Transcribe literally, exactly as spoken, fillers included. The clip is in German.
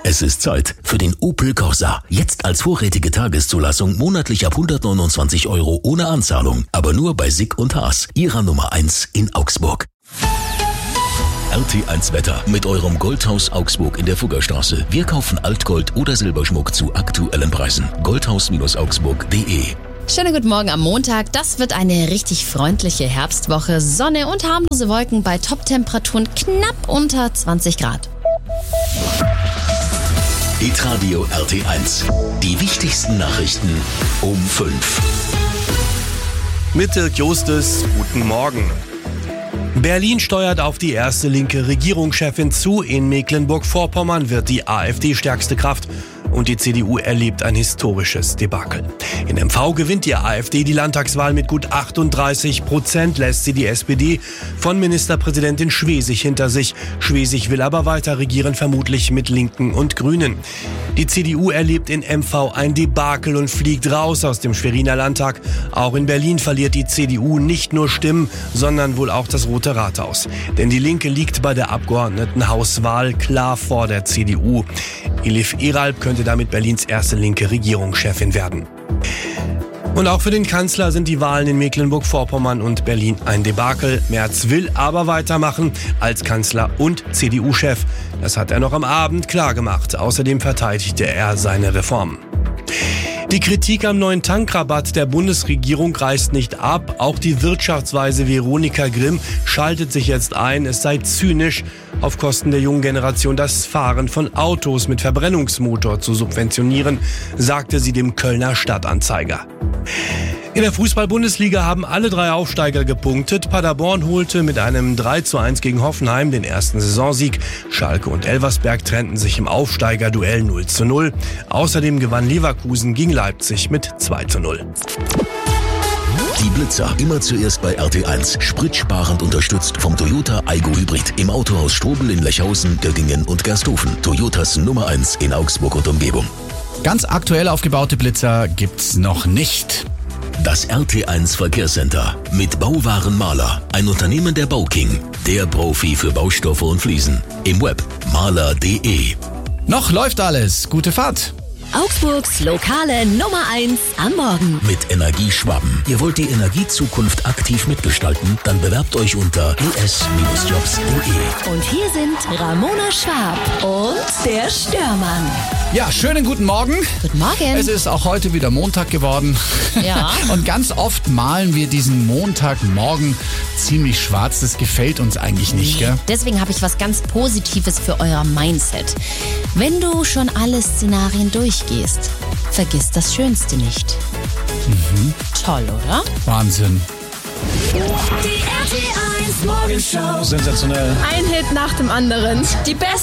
Es ist Zeit für den Opel Corsa. Jetzt als vorrätige Tageszulassung monatlich ab hundertneunundzwanzig Euro ohne Anzahlung. Aber nur bei Sick und Haas, Ihrer Nummer eins in Augsburg. R T eins Wetter mit eurem Goldhaus Augsburg in der Fuggerstraße. Wir kaufen Altgold oder Silberschmuck zu aktuellen Preisen. goldhaus Augsburg punkt de. Schönen guten Morgen am Montag. Das wird eine richtig freundliche Herbstwoche. Sonne und harmlose Wolken bei Toptemperaturen knapp unter zwanzig Grad. Hitradio R T eins. Die wichtigsten Nachrichten um fünf. Mit Dirk Justus, guten Morgen. Berlin steuert auf die erste linke Regierungschefin zu. In Mecklenburg-Vorpommern wird die AfD stärkste Kraft und die C D U erlebt ein historisches Debakel. In M V gewinnt die AfD die Landtagswahl mit gut achtunddreißig Prozent, lässt sie die S P D von Ministerpräsidentin Schwesig hinter sich. Schwesig will aber weiter regieren, vermutlich mit Linken und Grünen. Die C D U erlebt in M V ein Debakel und fliegt raus aus dem Schweriner Landtag. Auch in Berlin verliert die C D U nicht nur Stimmen, sondern wohl auch das Rote Rathaus. Denn die Linke liegt bei der Abgeordnetenhauswahl klar vor der C D U. Elif Eralb könnte damit Berlins erste linke Regierungschefin werden. Und auch für den Kanzler sind die Wahlen in Mecklenburg-Vorpommern und Berlin ein Debakel. Merz will aber weitermachen als Kanzler und C D U-Chef. Das hat er noch am Abend klargemacht. Außerdem verteidigte er seine Reformen. Die Kritik am neuen Tankrabatt der Bundesregierung reißt nicht ab. Auch die Wirtschaftsweise Veronika Grimm schaltet sich jetzt ein. Es sei zynisch, auf Kosten der jungen Generation das Fahren von Autos mit Verbrennungsmotor zu subventionieren, sagte sie dem Kölner Stadtanzeiger. In der Fußball-Bundesliga haben alle drei Aufsteiger gepunktet. Paderborn holte mit einem drei zu eins gegen Hoffenheim den ersten Saisonsieg. Schalke und Elversberg trennten sich im Aufsteigerduell null zu null. Außerdem gewann Leverkusen gegen Leipzig mit zwei zu null. Die Blitzer immer zuerst bei R T eins. Spritsparend unterstützt vom Toyota Aygo Hybrid. Im Autohaus Strobel in Lechhausen, Göggingen und Gersthofen. Toyotas Nummer eins in Augsburg und Umgebung. Ganz aktuell aufgebaute Blitzer gibt's noch nicht. Das R T eins Verkehrscenter mit Bauwarenmaler, ein Unternehmen der Bauking, der Profi für Baustoffe und Fliesen. Im Web maler punkt de. Noch läuft alles. Gute Fahrt. Augsburgs lokale Nummer eins am Morgen. Mit Energie Schwaben. Ihr wollt die Energiezukunft aktiv mitgestalten? Dann bewerbt euch unter e s Jobs punkt de. Und hier sind Ramona Schwab und der Störmann. Ja, schönen guten Morgen. Guten Morgen. Es ist auch heute wieder Montag geworden. Ja. Und ganz oft malen wir diesen Montagmorgen ziemlich schwarz. Das gefällt uns eigentlich nicht, gell? Deswegen habe ich was ganz Positives für euer Mindset. Wenn du schon alle Szenarien durchgehst, vergiss das Schönste nicht. Mhm. Toll, oder? Wahnsinn. Die R T eins Morgenshow. Sensationell. Ein Hit nach dem anderen. Die besten